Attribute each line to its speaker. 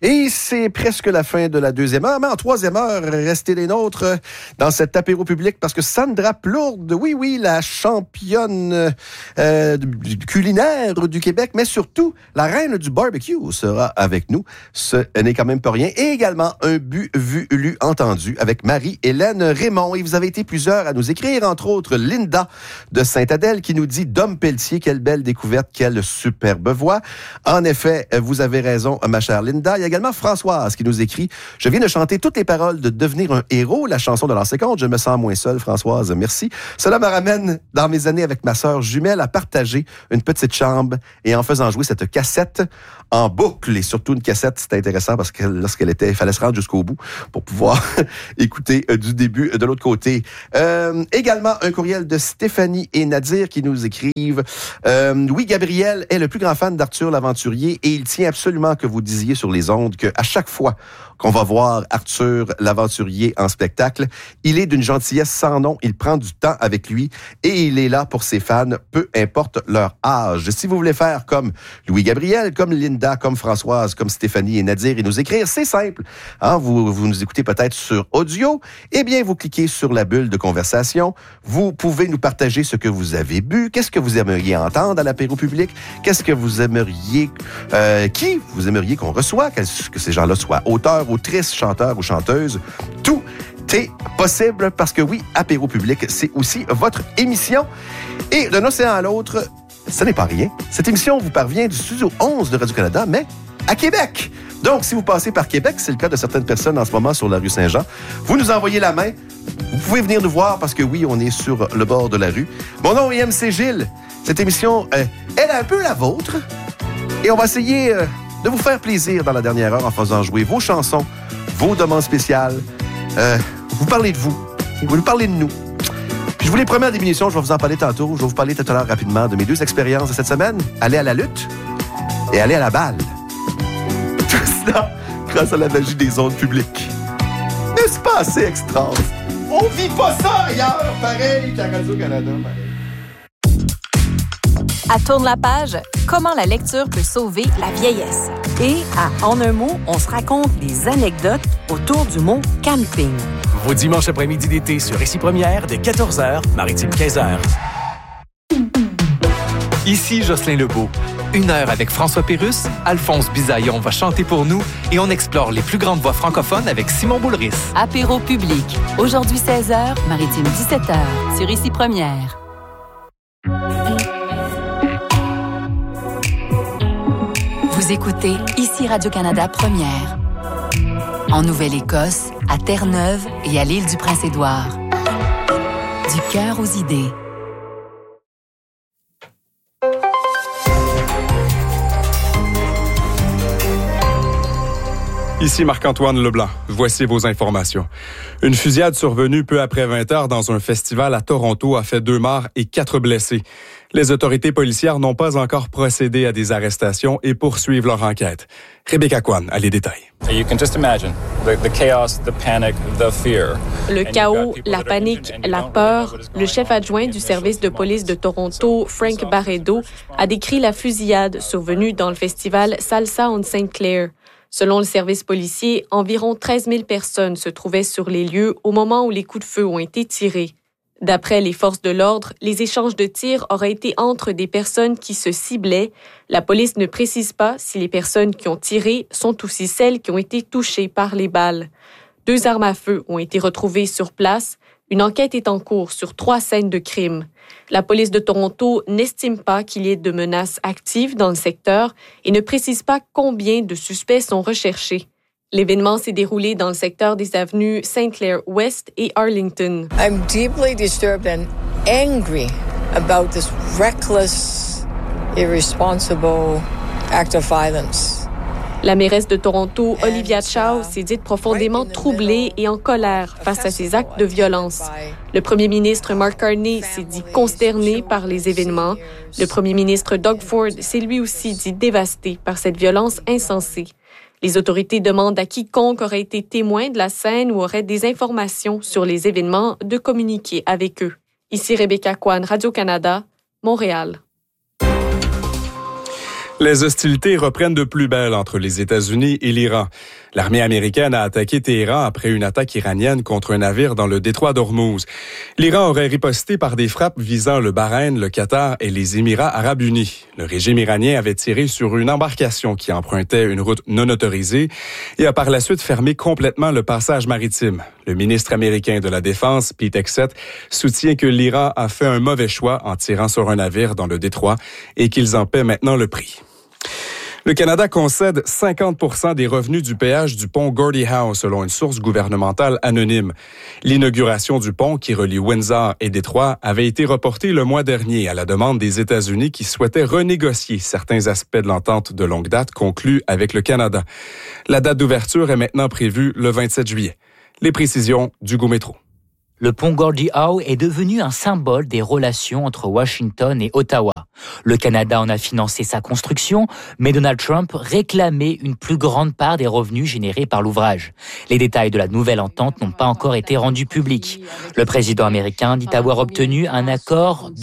Speaker 1: Et c'est presque la fin de la deuxième heure, mais en troisième heure, restez les nôtres dans cet apéro public parce que Sandra Plourde, oui, la championne culinaire du Québec, mais surtout la reine du barbecue sera avec nous. Ce n'est quand même pas rien. Et également un but, vu, lu, entendu avec Marie-Hélène Raymond. Et vous avez été plusieurs à nous écrire, entre autres Linda de Sainte-Adèle qui nous dit « Dom Pelletier, quelle belle découverte, quelle superbe voix. » En effet, vous avez raison, ma chère Linda. Il y a également Françoise qui nous écrit « Je viens de chanter toutes les paroles de Devenir un héros, la chanson de l'an 50. Je me sens moins seule, Françoise. Merci. Cela me ramène dans mes années avec ma sœur jumelle à partager une petite chambre et en faisant jouer cette cassette en boucle. Et surtout une cassette, c'était intéressant parce que lorsqu'elle était, il fallait se rendre jusqu'au bout pour pouvoir écouter du début de l'autre côté. Également un courriel de Stéphanie et Nadir qui nous écrivent oui, Gabriel est le plus grand fan d'Arthur l'Aventurier et il tient absolument que vous disiez sur les ondes qu'à chaque fois qu'on va voir Arthur l'Aventurier en spectacle, il est d'une gentillesse sans nom, il prend du temps avec lui et il est là pour ses fans, peu importe leur âge. Si vous voulez faire comme Louis-Gabriel, comme Linda, comme Françoise, comme Stéphanie et Nadir et nous écrire, c'est simple. Hein? Vous nous écoutez peut-être sur audio, eh bien vous cliquez sur la bulle de conversation, vous pouvez nous partager ce que vous avez bu, qu'est-ce que vous aimeriez entendre à l'apéro public, qu'est-ce que vous aimeriez, qui vous aimeriez qu'on reçoive, que ces gens-là soient auteurs, autrices, chanteurs ou chanteuses, tout est possible parce que oui, apéro public, c'est aussi votre émission. Et d'un océan à l'autre, ce n'est pas rien. Cette émission vous parvient du studio 11 de Radio-Canada, mais à Québec. Donc, si vous passez par Québec, c'est le cas de certaines personnes en ce moment sur la rue Saint-Jean, vous nous envoyez la main. Vous pouvez venir nous voir parce que oui, on est sur le bord de la rue. Mon nom est MC Gilles. Cette émission, elle est un peu la vôtre. Et on va essayer de vous faire plaisir dans la dernière heure en faisant jouer vos chansons, vos demandes spéciales. Vous parlez de vous. Vous nous parlez de nous. Puis je vous les promets en diminution, je vais vous en parler tantôt. Je vais vous parler tout à l'heure rapidement de mes deux expériences de cette semaine. Aller à la lutte et aller à la balle. Tout cela grâce à la magie des ondes publiques. N'est-ce pas assez extra? On vit pas ça ailleurs, pareil qu'à Radio-Canada.
Speaker 2: À Tourne la page, comment la lecture peut sauver la vieillesse.
Speaker 3: Et à En un mot, on se raconte des anecdotes autour du mot camping.
Speaker 4: Vos dimanches après-midi d'été sur Récit Première dès 14h, Maritime 15h.
Speaker 5: Ici Jocelyn Lebeau. 1 heure avec François Pérusse, Alphonse Bisaillon va chanter pour nous et on explore les plus grandes voix francophones avec Simon Boulris.
Speaker 2: Apéro public. Aujourd'hui 16h, Maritime 17h sur Récit Première. Vous écoutez Ici Radio-Canada Première. En Nouvelle-Écosse, à Terre-Neuve et à l'île du Prince-Édouard. Du cœur aux idées.
Speaker 6: Ici Marc-Antoine Leblanc. Voici vos informations. Une fusillade survenue peu après 20 heures dans un festival à Toronto a fait 2 morts et 4 blessés. Les autorités policières n'ont pas encore procédé à des arrestations et poursuivent leur enquête. Rebecca Kwan a les détails.
Speaker 7: You can just imagine the chaos, the panic, the fear.
Speaker 8: Le chaos, la panique, la peur. Le chef adjoint du service de police de Toronto, Frank Barredo, a décrit la fusillade survenue dans le festival Salsa on St. Clair. Selon le service policier, environ 13 000 personnes se trouvaient sur les lieux au moment où les coups de feu ont été tirés. D'après les forces de l'ordre, les échanges de tirs auraient été entre des personnes qui se ciblaient. La police ne précise pas si les personnes qui ont tiré sont aussi celles qui ont été touchées par les balles. 2 armes à feu ont été retrouvées sur place. Une enquête est en cours sur 3 scènes de crime. La police de Toronto n'estime pas qu'il y ait de menaces actives dans le secteur et ne précise pas combien de suspects sont recherchés. L'événement s'est déroulé dans le secteur des avenues St. Clair-Ouest et Arlington.
Speaker 9: I'm deeply disturbed and angry about this reckless, irresponsible act of violence.
Speaker 8: La mairesse de Toronto, Olivia Chow, s'est dite profondément troublée et en colère face à ces actes de violence. Le premier ministre Mark Carney s'est dit consterné par les événements. Le premier ministre Doug Ford s'est lui aussi dit dévasté par cette violence insensée. Les autorités demandent à quiconque aurait été témoin de la scène ou aurait des informations sur les événements de communiquer avec eux. Ici Rebecca Kwan, Radio-Canada, Montréal.
Speaker 6: Les hostilités reprennent de plus belle entre les États-Unis et l'Iran. L'armée américaine a attaqué Téhéran après une attaque iranienne contre un navire dans le détroit d'Ormuz. L'Iran aurait riposté par des frappes visant le Bahreïn, le Qatar et les Émirats arabes unis. Le régime iranien avait tiré sur une embarcation qui empruntait une route non autorisée et a par la suite fermé complètement le passage maritime. Le ministre américain de la Défense, Pete Hegseth, soutient que l'Iran a fait un mauvais choix en tirant sur un navire dans le détroit et qu'ils en paient maintenant le prix. Le Canada concède 50% des revenus du péage du pont Gordie Howe, selon une source gouvernementale anonyme. L'inauguration du pont qui relie Windsor et Détroit avait été reportée le mois dernier à la demande des États-Unis qui souhaitaient renégocier certains aspects de l'entente de longue date conclue avec le Canada. La date d'ouverture est maintenant prévue le 27 juillet. Les précisions d'Hugo Métro.
Speaker 10: Le pont Gordie Howe est devenu un symbole des relations entre Washington et Ottawa. Le Canada en a financé sa construction, mais Donald Trump réclamait une plus grande part des revenus générés par l'ouvrage. Les détails de la nouvelle entente n'ont pas encore été rendus publics. Le président américain dit avoir obtenu un accord